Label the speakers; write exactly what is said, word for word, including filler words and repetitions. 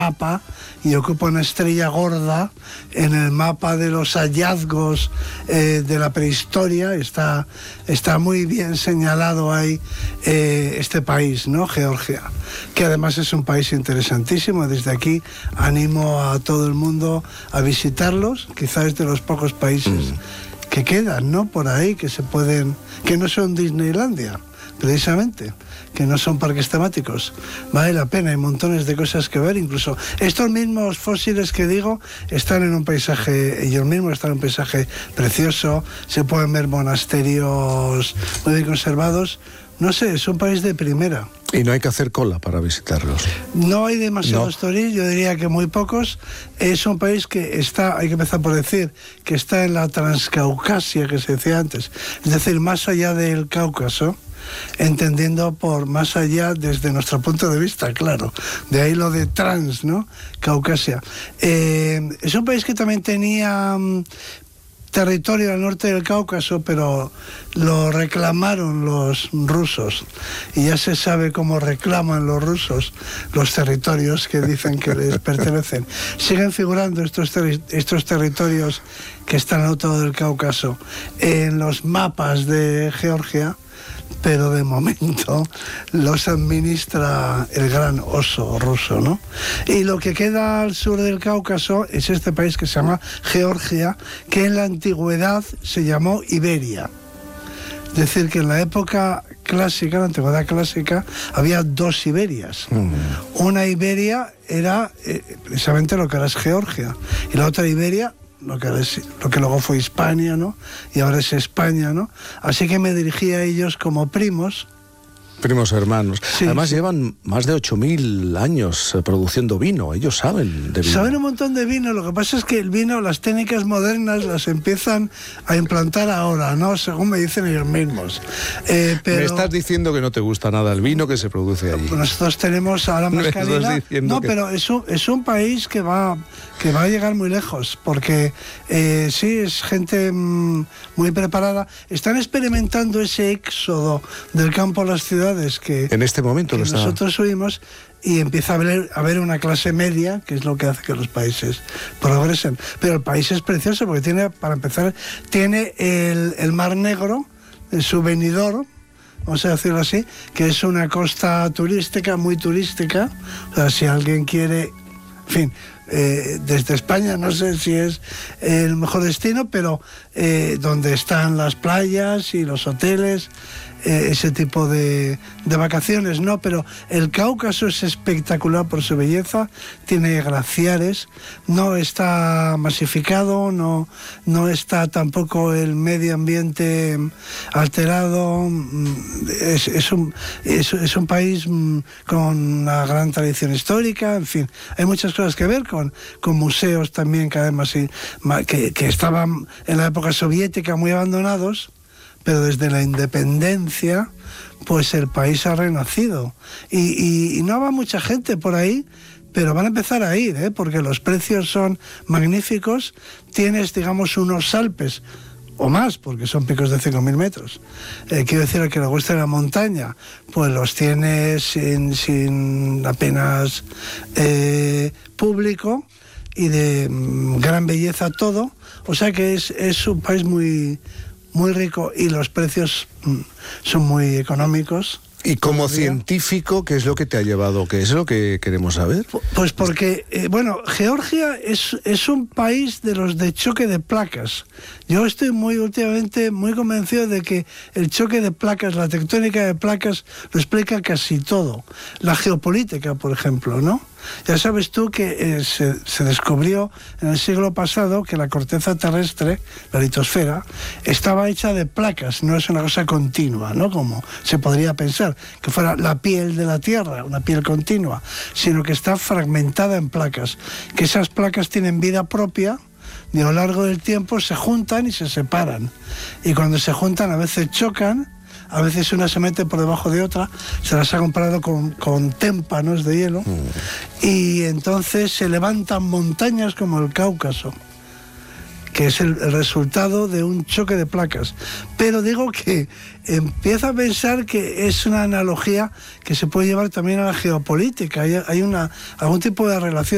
Speaker 1: mapa y ocupa una estrella gorda en el mapa de los hallazgos eh, de la prehistoria. Está, está muy bien señalado ahí eh, este país, ¿no? Georgia, que además es un país interesantísimo. Desde aquí animo a todo el mundo a visitarlos. Quizás es de los pocos países mm. que quedan, ¿no? Por ahí, que se pueden, que no son Disneylandia, precisamente, que no son parques temáticos. Vale la pena, hay montones de cosas que ver. Incluso estos mismos fósiles que digo están en un paisaje, ellos mismos están en un paisaje precioso, se pueden ver monasterios muy bien conservados. No sé, es un país de primera.
Speaker 2: Y no hay que hacer cola para visitarlos.
Speaker 1: No hay demasiados
Speaker 2: no.
Speaker 1: turistas, yo diría que muy pocos. Es un país que está, hay que empezar por decir, que está en la Transcaucasia, que se decía antes. Es decir, más allá del Cáucaso, entendiendo por más allá desde nuestro punto de vista, claro. De ahí lo de trans, ¿no? Caucasia. Eh, es un país que también tenía um, territorio al norte del Cáucaso, pero lo reclamaron los rusos. Y ya se sabe cómo reclaman los rusos los territorios que dicen que les pertenecen. Siguen figurando estos, ter- estos territorios que están al otro del Cáucaso en los mapas de Georgia, pero de momento los administra el gran oso ruso, ¿no? Y lo que queda al sur del Cáucaso es este país que se llama Georgia, que en la antigüedad se llamó Iberia. Es decir, que en la época clásica, en la antigüedad clásica, había dos Iberias. Mm. Una Iberia era eh, precisamente lo que ahora es Georgia, y la otra Iberia, Lo que, es, lo que luego fue Hispania, ¿no? Y ahora es España, ¿no? Así que me dirigí a ellos como primos.
Speaker 2: Primos hermanos.
Speaker 1: Sí,
Speaker 2: Además
Speaker 1: sí.
Speaker 2: llevan más de ocho mil años produciendo vino. Ellos saben de vino.
Speaker 1: Saben un montón de vino. Lo que pasa es que el vino, las técnicas modernas las empiezan a implantar ahora, ¿no? Según me dicen ellos mismos. Eh, pero...
Speaker 2: Me estás diciendo que no te gusta nada el vino que se produce allí.
Speaker 1: Nosotros tenemos ahora más calidad. No,
Speaker 2: que...
Speaker 1: pero es un, es un país que va, que va a llegar muy lejos, porque eh, sí, es gente mmm, muy preparada. Están experimentando ese éxodo del campo a las ciudades que,
Speaker 2: en este momento
Speaker 1: que
Speaker 2: lo está...
Speaker 1: nosotros subimos, y empieza a haber, a haber una clase media, que es lo que hace que los países progresen. Pero el país es precioso porque tiene, para empezar, tiene el, el Mar Negro, su venidor, vamos a decirlo así, que es una costa turística, muy turística. O sea, si alguien quiere, en fin, eh, desde España no sé si es el mejor destino, pero eh, donde están las playas y los hoteles, eh, ese tipo de, de vacaciones, ¿no? Pero el Cáucaso es espectacular por su belleza, tiene glaciares, no está masificado, no, no está tampoco el medio ambiente alterado. Es, es, un, es, es un país con una gran tradición histórica, en fin, hay muchas cosas que ver con, con museos también que además que, que estaban en la época soviética muy abandonados, pero desde la independencia pues el país ha renacido y, y, y no va mucha gente por ahí, pero van a empezar a ir, ¿eh? Porque los precios son magníficos. Tienes, digamos, unos Alpes o más, porque son picos de cinco mil metros. Eh, quiero decir, al que le guste la montaña, pues los tienes sin, sin apenas eh, público y de mm, gran belleza todo. O sea que es, es un país muy, muy rico y los precios mm, son muy económicos.
Speaker 2: Y como científico, ¿qué es lo que te ha llevado? ¿Qué es lo que queremos saber?
Speaker 1: Pues porque, eh, bueno, Georgia es, es un país de los de choque de placas. Yo estoy muy últimamente muy convencido de que el choque de placas, la tectónica de placas, lo explica casi todo. La geopolítica, por ejemplo, ¿no? Ya sabes tú que eh, se, se descubrió en el siglo pasado que la corteza terrestre, la litosfera, estaba hecha de placas, no es una cosa continua, ¿no? Como se podría pensar, que fuera la piel de la Tierra, una piel continua, sino que está fragmentada en placas, que esas placas tienen vida propia y a lo largo del tiempo se juntan y se separan. Y cuando se juntan a veces chocan, a veces una se mete por debajo de otra, se las ha comparado con, con témpanos de hielo, mm. y entonces se levantan montañas como el Cáucaso, que es el, el resultado de un choque de placas. Pero digo que empiezo a pensar que es una analogía que se puede llevar también a la geopolítica. Hay, hay una, algún tipo de relación.